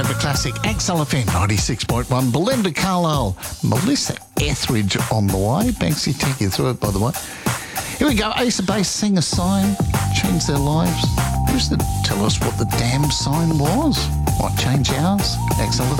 the classic XLFM 96.1. Belinda Carlisle, Melissa Etheridge on the way. Banksy, take you through it, by the way. Here we go. Ace of Base sing a sign, change their lives. Who's to tell us what the damn sign was? What, change ours? XLFM.